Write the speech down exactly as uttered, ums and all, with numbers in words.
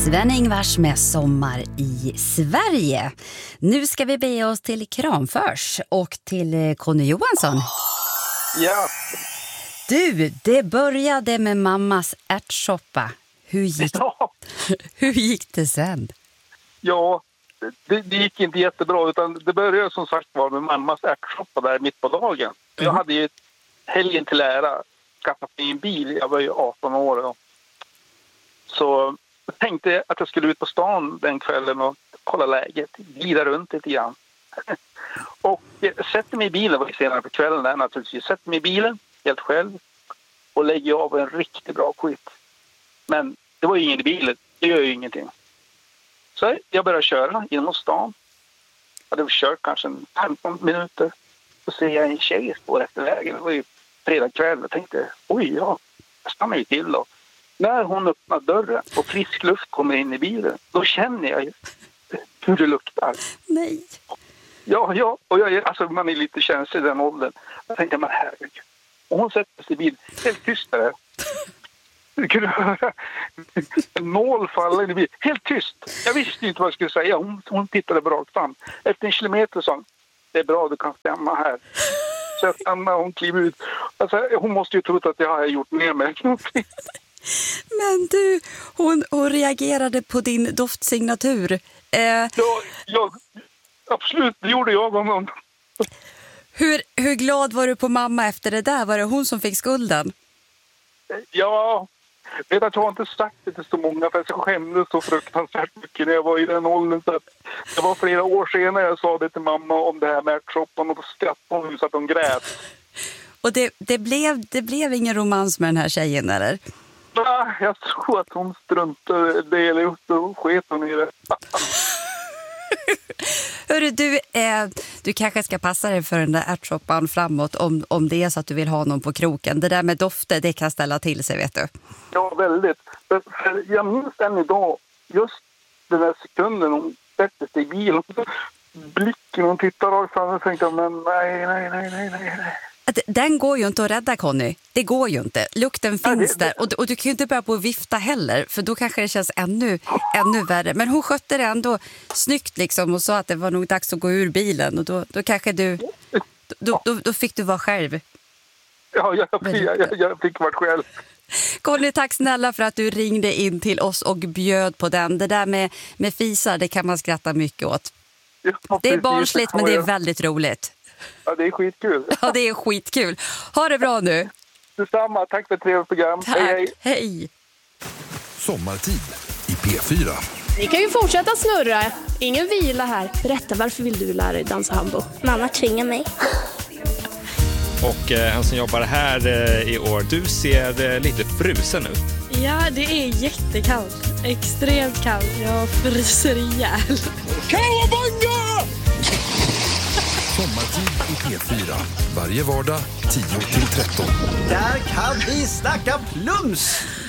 Sven-Ingvars med Sommar i Sverige. Nu ska vi bege oss till Kramfors och till Conny Johansson. Ja. Du, det började med mammas ärtsoppa. Hur gick, Ja. Hur gick det sen? Ja, det, det gick inte jättebra, utan det började som sagt var med mammas ärtsoppa där mitt på dagen. Jag hade ju helgen till ära skaffat mig en bil. Jag var ju arton år då. Så jag tänkte att jag skulle ut på stan den kvällen och kolla läget, glida runt lite grann. Och sätter mig i bilen, var senare på kvällen där naturligtvis, sätter mig i bilen helt själv och lägger av en riktigt bra skit. Men det var ju ingen i bilen, det gör ju ingenting. Så jag började köra genom stan. Jag hade kört kanske femton minuter. Så ser jag en tjej stå efter vägen. Det var ju fredag kväll. Jag tänkte, oj ja, jag stannar ju till då. När hon öppnar dörren och frisk luft kommer in i bilen, då känner jag ju hur det luktar. Nej. Ja, ja. Och jag, alltså, man är lite känslig i den åldern. Jag tänkte, men herregud. Och hon sätter sig i bilen, helt tyst där. Du kunde höra en nål falla in i bilen. Helt tyst. Jag visste inte vad jag skulle säga. Hon, hon tittade rakt fram. Efter en kilometer sa hon, det är bra, du kan stämma här. Så jag stannade och hon klev ut. Alltså, hon måste ju trott att jag har gjort ner mig. Men du, hon, hon reagerade på din doftsignatur. Eh, ja, ja, absolut, det gjorde jag om någon. hur, hur glad var du på mamma efter det där? Var det hon som fick skulden? Ja, vet att jag har inte sagt det till så många, för jag skämdes så fruktansvärt mycket när jag var i den åldern. Så att det var flera år senare jag sa det till mamma om det här med ärtsoppan, och då skrattade hon så att hon grät. Och det, det, blev, det blev ingen romans med den här tjejen, eller? Nej, jag tror att hon struntade det eller upp och sket hon i det. Hörru, du, eh, du kanske ska passa dig för den där ärtsoppan framåt om, om det är så att du vill ha någon på kroken. Det där med dofter, det kan ställa till sig, vet du. Ja, väldigt. För, för jag minns än idag, just den där sekunden hon sätter sig i bilen. Blicken, hon tittar rakt fram och tänkte, men nej, nej, nej, nej, nej. Den går ju inte att rädda, Conny. Det går ju inte. Lukten finns Nej, det, där. Och, och du kan ju inte börja på att vifta heller. För då kanske det känns ännu, ännu värre. Men hon skötte det ändå snyggt liksom. Och sa att det var nog dags att gå ur bilen. Och då, då kanske du... Då, då, då fick du vara själv. Ja, jag, jag, jag, jag fick vara själv. Conny, tack snälla för att du ringde in till oss och bjöd på den. Det där med, med fisar, det kan man skratta mycket åt. Ja, det är barnsligt, men det är väldigt roligt. Ja, det är skitkul. Ja, det är skitkul. Ha det bra nu. Detsamma, tack för ett trevligt program. Tack, hej, hej. hej. Sommartid i P fyra. Vi kan ju fortsätta snurra. Ingen vila här. Berätta, varför vill du lära dig dansa hambo? Mamma tvingar mig. Och eh, en som jobbar här eh, i år, du ser eh, lite frusen ut. Ja, det är jättekallt. Extremt kallt. Jag fryser ihjäl. Kawabanga! Sommartid i P fyra. Varje vardag tio till tretton. Där kan vi snacka plums!